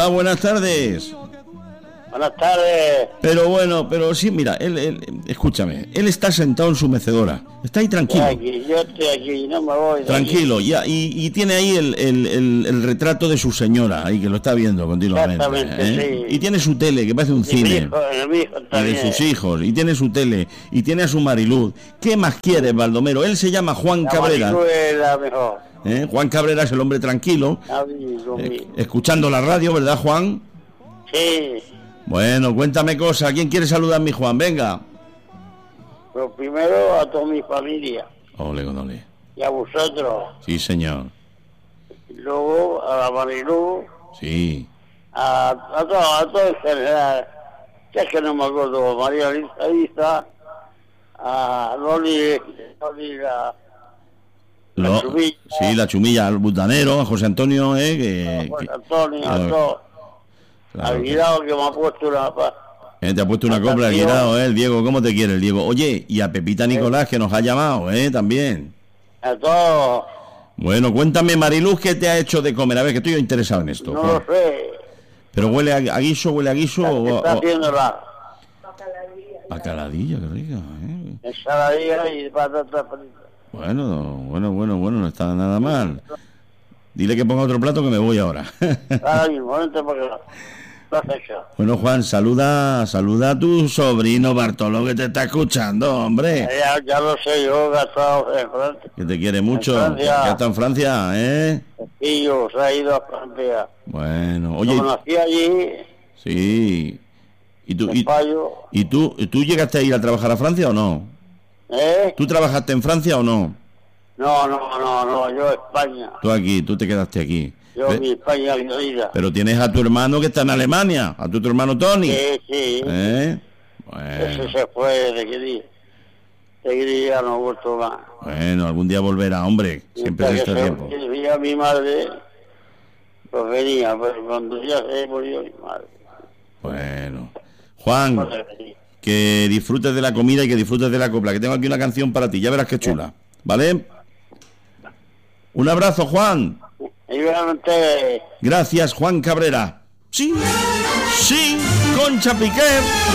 Hola, buenas tardes. Buenas tardes. Pero bueno, pero sí, mira, escúchame, él está sentado en su mecedora, está ahí tranquilo. Yo estoy aquí, no me voy. Tranquilo, ya, y tiene ahí el retrato de su señora, ahí que lo está viendo continuamente. Exactamente, sí. Y tiene su tele, que parece un cine. Mi hijo Y también. de sus hijos, y tiene su tele, y tiene a su Mariluz. ¿Qué más quieres, Baldomero? Él se llama Juan Cabrera. Mariluz es la mejor. Juan Cabrera es el hombre tranquilo, Amigo mío. escuchando la radio, ¿verdad, Juan? Sí. Bueno, cuéntame cosas. ¿Quién quiere saludar a mi Juan? Venga. Pero primero a toda mi familia Ole, ole. y a vosotros. Sí, señor. Y luego a la Mariluz, Sí. a todo en general. Ya que no me acuerdo, María Lisa, a Loli la Chumilla. Sí, la Chumilla, al Butanero, a José Antonio, A José Antonio, a todos. Claro, Al Guirao que me ha puesto una... te ha puesto una copla al Guirao, el Diego. ¿Cómo te quiere el Diego? Oye, y a Pepita Nicolás, que nos ha llamado, también. A todos. Bueno, cuéntame, Mariluz, ¿qué te ha hecho de comer? A ver, que estoy yo interesado en esto. No Juan. lo sé. ¿Pero huele a guiso, Está haciendo la Bacaladilla, qué rica, ensaladilla y patata frita. Bueno, no está nada mal. Dile que ponga otro plato que me voy ahora. Ahora mismo, vente porque lo has hecho. Bueno, Juan, saluda a tu sobrino Bartolo, que te está escuchando, hombre. Ya lo sé, yo he estado en Francia. Que te quiere mucho. Francia. Ya está en Francia, Y yo se ha ido a Francia. Bueno, oye. Lo conocí allí. Sí. ¿Y tú llegaste a ir a trabajar a Francia o no? ¿Tú trabajaste en Francia o no? No, yo España. Tú te quedaste aquí. Yo mi España vida. Pero tienes a tu hermano que está en Alemania, a tu hermano Tony. Sí. Bueno. Ese se fue de que ya no ha vuelto más. Bueno, algún día volverá, hombre. Siempre es este tiempo. A mi madre, pues venía, pero cuando ya se murió mi madre. Bueno. Juan, que disfrutes de la comida y que disfrutes de la copla, que tengo aquí una canción para ti, ya verás qué chula, ¿vale? Un abrazo, Juan. Igualmente. Gracias, Juan Cabrera. Sí, Concha Piqué.